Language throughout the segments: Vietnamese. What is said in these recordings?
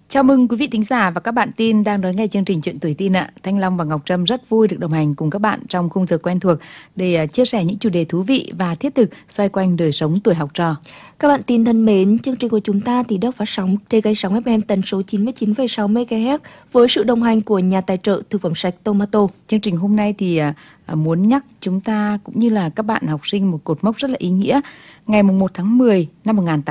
Chào mừng quý vị thính giả và các bạn tin đang đón nghe chương trình Chuyện Tuổi Tin ạ. Thanh Long và Ngọc Trâm rất vui được đồng hành cùng các bạn trong khung giờ quen thuộc để chia sẻ những chủ đề thú vị và thiết thực xoay quanh đời sống tuổi học trò. Các bạn tin thân mến, chương trình của chúng ta thì được phát sóng trên kênh sóng FM tần số 99,6 MHz với sự đồng hành của nhà tài trợ thực phẩm sạch Tomato. Chương trình hôm nay thì muốn nhắc chúng ta cũng như là các bạn học sinh một cột mốc rất là ý nghĩa. Ngày 1 tháng 10 năm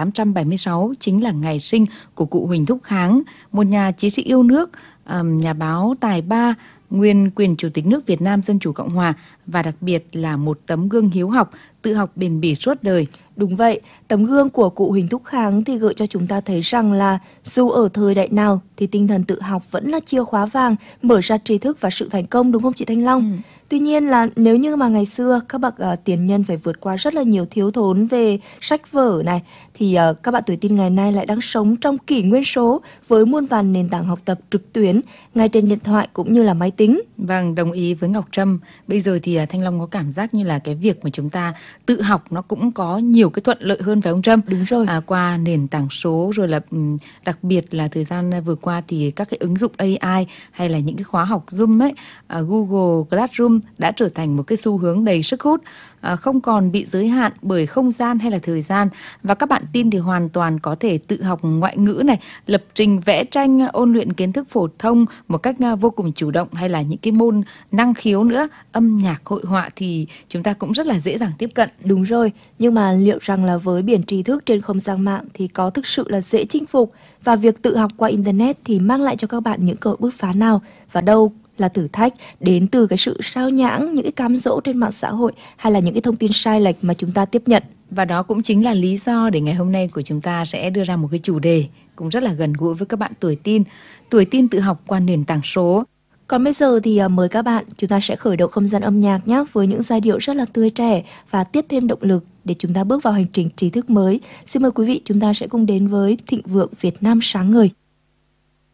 1876 chính là ngày sinh của cụ Huỳnh Thúc Kháng, một nhà chí sĩ yêu nước, nhà báo tài ba, nguyên quyền Chủ tịch nước Việt Nam Dân Chủ Cộng Hòa và đặc biệt là một tấm gương hiếu học, tự học bền bỉ suốt đời. Đúng vậy, tấm gương của cụ Huỳnh Thúc Kháng thì gợi cho chúng ta thấy rằng là dù ở thời đại nào thì tinh thần tự học vẫn là chìa khóa vàng mở ra tri thức và sự thành công, đúng không chị Thanh Long? Tuy nhiên là nếu như mà ngày xưa các bậc tiền nhân phải vượt qua rất là nhiều thiếu thốn về sách vở này, thì các bạn tuổi tin ngày nay lại đang sống trong kỷ nguyên số với muôn vàn nền tảng học tập trực tuyến ngay trên điện thoại cũng như là máy tính. Vâng, đồng ý với Ngọc Trâm. Bây giờ thì Thanh Long có cảm giác như là cái việc mà chúng ta tự học nó cũng có nhiều cái thuận lợi hơn phải không Trâm? Đúng rồi. Qua nền tảng số rồi là đặc biệt là thời gian vừa qua thì các cái ứng dụng AI hay là những cái khóa học Zoom ấy, Google Classroom đã trở thành một cái xu hướng đầy sức hút, không còn bị giới hạn bởi không gian hay là thời gian, và các bạn tin thì hoàn toàn có thể tự học ngoại ngữ này, lập trình, vẽ tranh, ôn luyện kiến thức phổ thông một cách vô cùng chủ động, hay là những cái môn năng khiếu nữa, âm nhạc, hội họa thì chúng ta cũng rất là dễ dàng tiếp cận. Đúng rồi, nhưng mà liệu rằng là với biển tri thức trên không gian mạng thì có thực sự là dễ chinh phục, và việc tự học qua Internet thì mang lại cho các bạn những cơ hội bứt phá nào, và đâu là thử thách đến từ cái sự sao nhãng, những cái cám dỗ trên mạng xã hội hay là những cái thông tin sai lệch mà chúng ta tiếp nhận. Và đó cũng chính là lý do để ngày hôm nay của chúng ta sẽ đưa ra một cái chủ đề cũng rất là gần gũi với các bạn tuổi tin tự học qua nền tảng số. Còn bây giờ thì mời các bạn, chúng ta sẽ khởi động không gian âm nhạc nhé, với những giai điệu rất là tươi trẻ và tiếp thêm động lực để chúng ta bước vào hành trình trí thức mới. Xin mời quý vị, chúng ta sẽ cùng đến với Thịnh Vượng Việt Nam Sáng Ngời.